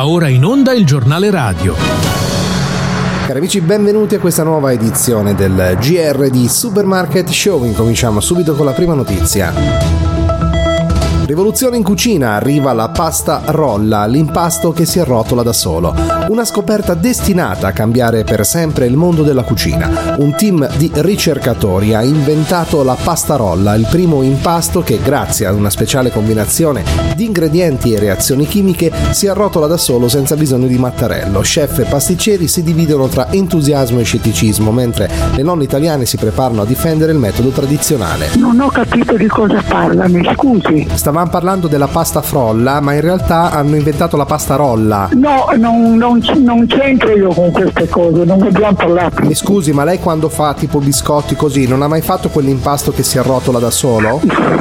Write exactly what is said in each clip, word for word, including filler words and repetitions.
Va ora in onda il giornale radio. Cari amici, benvenuti a questa nuova edizione del G R di Supermarket Show. Incominciamo subito con la prima notizia. Rivoluzione in cucina, arriva la pasta rolla, l'impasto che si arrotola da solo. Una scoperta destinata a cambiare per sempre il mondo della cucina. Un team di ricercatori ha inventato la pasta rolla, il primo impasto che, grazie a una speciale combinazione di ingredienti e reazioni chimiche, si arrotola da solo senza bisogno di mattarello. Chef e pasticceri si dividono tra entusiasmo e scetticismo, mentre le nonne italiane si preparano a difendere il metodo tradizionale. Non ho capito di cosa parlami, scusi. Stavamo parlando della pasta frolla, ma in realtà hanno inventato la pasta rolla. No, non, non, non c'entro io con queste cose, non abbiamo parlato. Mi scusi, ma lei quando fa tipo biscotti così, non ha mai fatto quell'impasto che si arrotola da solo?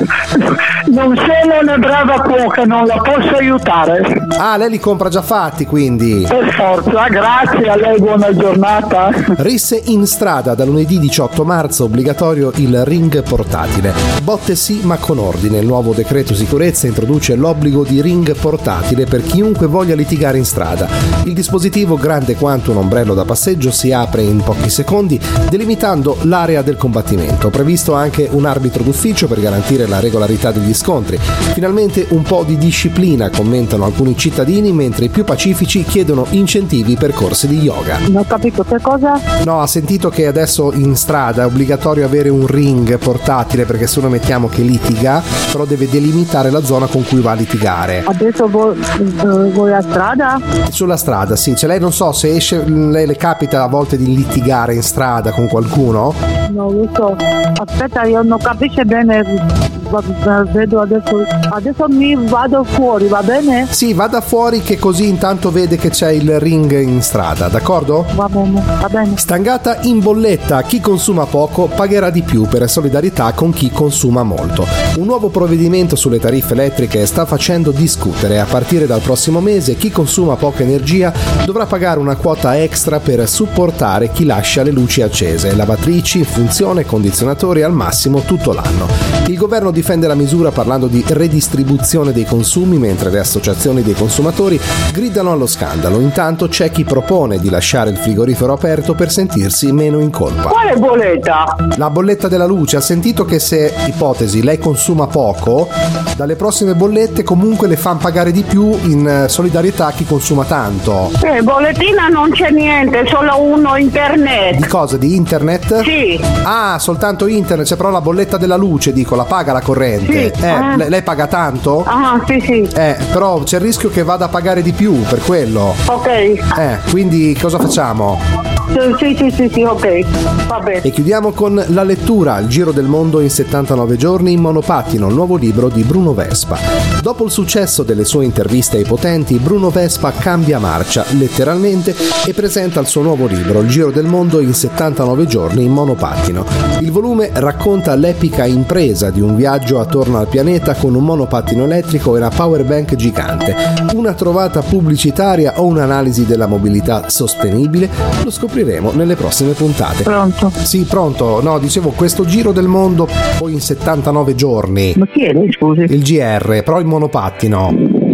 Non sono una brava cuoca, non la posso aiutare. Ah, lei li compra già fatti, quindi. Per forza, grazie a lei, buona giornata. Risse in strada, da lunedì diciotto marzo, obbligatorio il ring portatile. Botte sì, ma con ordine. Il nuovo decreto sicurezza introduce l'obbligo di ring portatile per chiunque voglia litigare in strada. Il dispositivo, grande quanto un ombrello da passeggio, si apre in pochi secondi, delimitando l'area del combattimento. Previsto anche un arbitro d'ufficio per garantire la regolarità degli scontri. Finalmente un po' di disciplina, commentano alcuni cittadini, mentre i più pacifici chiedono incentivi per corsi di yoga. Non ho capito che cosa? No, ha sentito che adesso in strada è obbligatorio avere un ring portatile, perché se uno mettiamo che litiga, però deve delimitare la zona con cui va a litigare. Adesso voi, voi a strada? Sulla strada, sì. Cioè lei, non so se esce, lei le capita a volte di litigare in strada con qualcuno? Non lo so. Aspetta, io non capisco bene. Vedo adesso. Adesso mi vado fuori, va bene? Sì, vada fuori che così intanto vede che c'è il ring in strada, d'accordo? Va bene, va bene. Stangata in bolletta, chi consuma poco pagherà di più per solidarietà con chi consuma molto. Un nuovo provvedimento sulle tariffe elettriche sta facendo discutere. A partire dal prossimo mese chi consuma poca energia dovrà pagare una quota extra per supportare chi lascia le luci accese, lavatrici in funzione, condizionatori al massimo tutto l'anno. Il governo difende la misura parlando di redistribuzione dei consumi, mentre le associazioni dei consumatori gridano allo scandalo. Intanto c'è chi propone di lasciare il frigorifero aperto per sentirsi meno in colpa. Quale bolletta? La bolletta della luce. Ha sentito che se, ipotesi, lei consuma poco, dalle prossime bollette comunque le fanno pagare di più in solidarietà a chi consuma tanto. Eh, bollettina non c'è niente, solo uno internet. Di cosa? Di internet? Sì. Ah, soltanto internet. C'è però la bolletta della luce, dico, la paga la corrente. Sì. Eh, Ah. lei, lei paga tanto? Ah, sì, sì. Eh, però c'è il rischio che vada a pagare di più per quello. Ok. Eh, quindi cosa facciamo? Sì, sì, sì, sì, ok. Va bene. E chiudiamo con la lettura, Il giro del mondo in settantanove giorni in monopattino, il nuovo libro di Bruno Vespa. Dopo il successo delle sue interviste ai potenti, Bruno Vespa cambia marcia, letteralmente, e presenta il suo nuovo libro, Il giro del mondo in settantanove giorni in monopattino. Il volume racconta l'epica impresa di un viaggio attorno al pianeta con un monopattino elettrico e una power bank gigante. Una trovata pubblicitaria o un'analisi della mobilità sostenibile? Lo scopriremo nelle prossime puntate. Pronto? Sì, pronto. No, dicevo, questo giro del mondo poi in settantanove giorni. Ma chi è lei, scusi? Il G R, però il monopattino.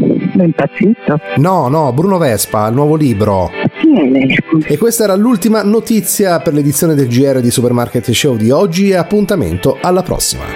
È impazzito? No, no, Bruno Vespa, il nuovo libro. Chi è lei, scusi? E questa era l'ultima notizia per l'edizione del G R di Supermarket Show di oggi, e appuntamento alla prossima.